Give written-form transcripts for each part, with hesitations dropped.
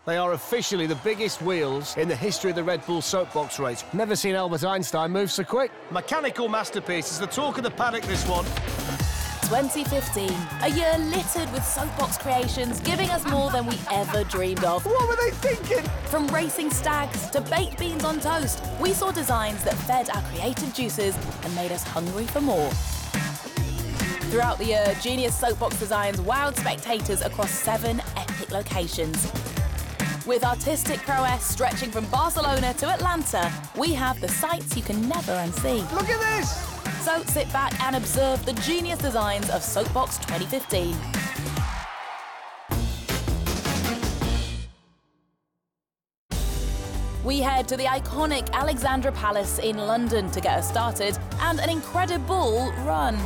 They are officially the biggest wheels in the history of the Red Bull soapbox race. Never seen Albert Einstein move so quick. Mechanical masterpiece is the talk of the paddock, this one. 2015, a year littered with soapbox creations, giving us more than we ever dreamed of. What were they thinking? From racing stags to baked beans on toast, we saw designs that fed our creative juices and made us hungry for more. Throughout the year, Genius Soapbox Designs wowed spectators across 7 epic locations. With artistic prowess stretching from Barcelona to Atlanta, we have the sights you can never unsee. Look at this! So sit back and observe the genius designs of Soapbox 2015. We head to the iconic Alexandra Palace in London to get us started, and an incredible run.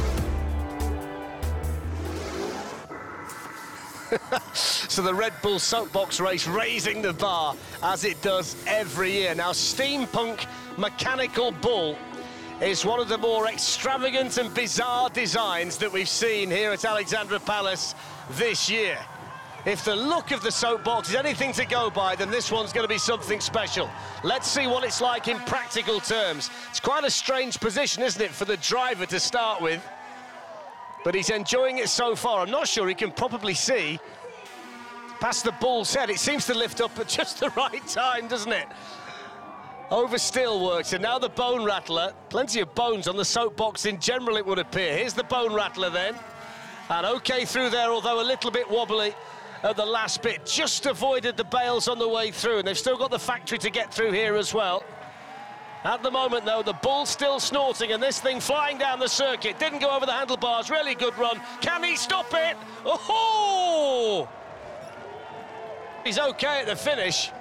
So the Red Bull soapbox race raising the bar, as it does every year. Now, Steampunk Mechanical Bull is one of the more extravagant and bizarre designs that we've seen here at Alexandra Palace this year. If the look of the soapbox is anything to go by, then this one's going to be something special. Let's see what it's like in practical terms. It's quite a strange position, isn't it, for the driver to start with? But he's enjoying it so far. I'm not sure he can probably see past the bull's head. It seems to lift up at just the right time, doesn't it? Over steel works, and now the bone rattler. Plenty of bones on the soapbox in general, it would appear. Here's the bone rattler then. And OK through there, although a little bit wobbly at the last bit. Just avoided the bales on the way through, and they've still got the factory to get through here as well. At the moment, though, the bull's still snorting, and this thing flying down the circuit. Didn't go over the handlebars. Really good run. Can he stop it? Oh! He's OK at the finish.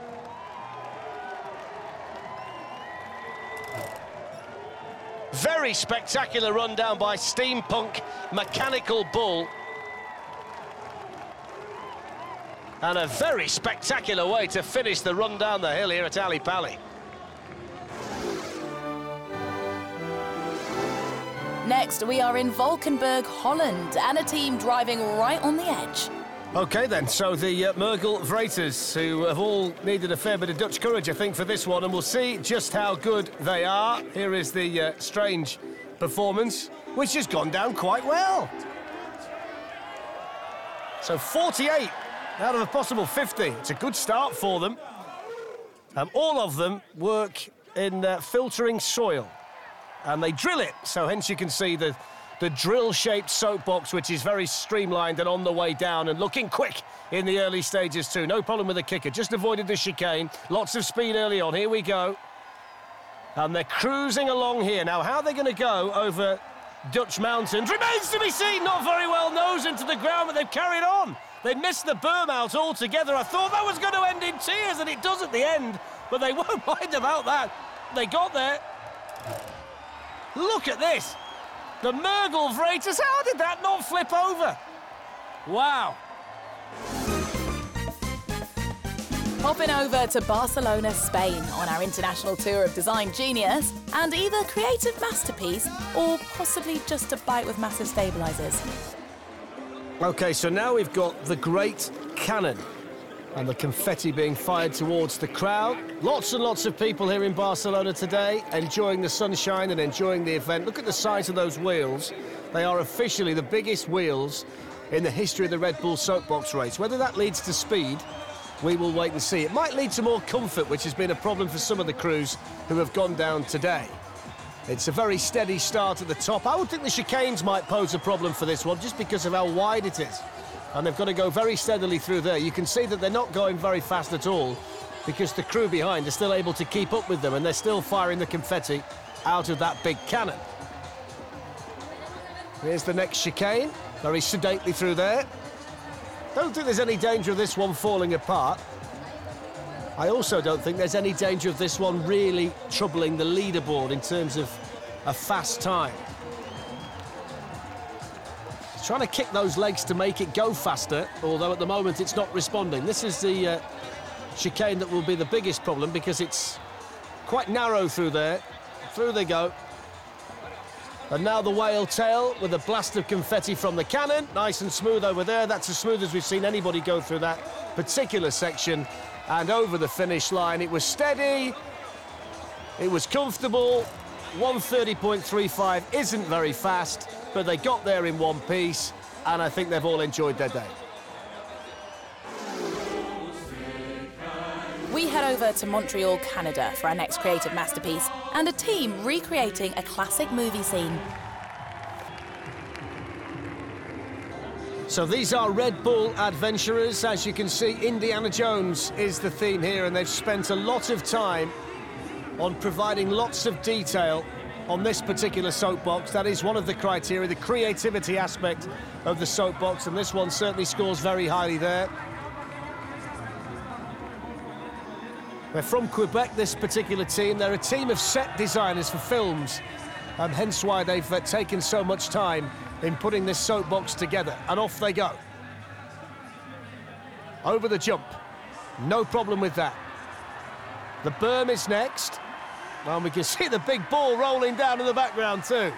Very spectacular run down by Steampunk Mechanical Bull. And a very spectacular way to finish the run down the hill here at Ali Pali. Next, we are in Valkenburg, Holland, and a team driving right on the edge. OK, then, so the Mergel Vreters, who have all needed a fair bit of Dutch courage, I think, for this one, and we'll see just how good they are. Here is the strange performance, which has gone down quite well. So 48 out of a possible 50. It's a good start for them. All of them work in filtering soil, and they drill it, so hence you can see the drill-shaped soapbox, which is very streamlined and on the way down and looking quick in the early stages too. No problem with the kicker, just avoided the chicane. Lots of speed early on. Here we go. And they're cruising along here. Now, how are they going to go over Dutch mountains remains to be seen. Not very well, nose into the ground, but they've carried on. They missed the berm out altogether. I thought that was going to end in tears, and it does at the end, but they won't mind about that. They got there. Look at this. The Mergel Vreters, how did that not flip over? Wow. Popping over to Barcelona, Spain on our international tour of design genius and either creative masterpiece or possibly just a bike with massive stabilisers. OK, so now we've got the Great Cannon and the confetti being fired towards the crowd. Lots and lots of people here in Barcelona today, enjoying the sunshine and enjoying the event. Look at the size of those wheels. They are officially the biggest wheels in the history of the Red Bull soapbox race. Whether that leads to speed, we will wait and see. It might lead to more comfort, which has been a problem for some of the crews who have gone down today. It's a very steady start at the top. I would think the chicanes might pose a problem for this one, just because of how wide it is. And they've got to go very steadily through there. You can see that they're not going very fast at all, because the crew behind are still able to keep up with them, and they're still firing the confetti out of that big cannon. Here's the next chicane, very sedately through there. Don't think there's any danger of this one falling apart. I also don't think there's any danger of this one really troubling the leaderboard in terms of a fast time. He's trying to kick those legs to make it go faster, although at the moment it's not responding. This is the chicane that will be the biggest problem, because it's quite narrow through there. Through they go. And now the whale tail with a blast of confetti from the cannon. Nice and smooth over there. That's as smooth as we've seen anybody go through that particular section. And over the finish line, it was steady, it was comfortable. 1:30.35 isn't very fast, but they got there in one piece, and I think they've all enjoyed their day. We head over to Montreal, Canada for our next creative masterpiece and a team recreating a classic movie scene. So these are Red Bull adventurers. As you can see, Indiana Jones is the theme here, and they've spent a lot of time on providing lots of detail on this particular soapbox. That is one of the criteria, the creativity aspect of the soapbox, and this one certainly scores very highly there. They're from Quebec, this particular team. They're a team of set designers for films, and hence why they've taken so much time in putting this soapbox together. And off they go. Over the jump. No problem with that. The berm is next. And we can see the big ball rolling down in the background too.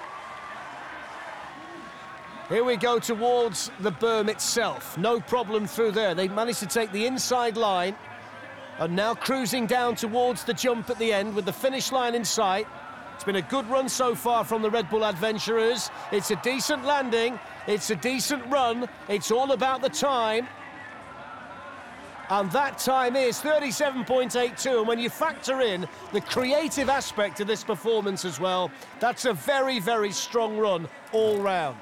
Here we go towards the berm itself. No problem through there. They managed to take the inside line, and now cruising down towards the jump at the end with the finish line in sight. It's been a good run so far from the Red Bull adventurers. It's a decent landing, it's a decent run, it's all about the time. And that time is 37.82, and when you factor in the creative aspect of this performance as well, that's a very, very strong run all round.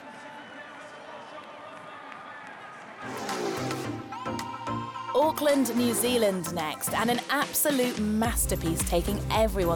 Auckland, New Zealand next, and an absolute masterpiece taking everyone's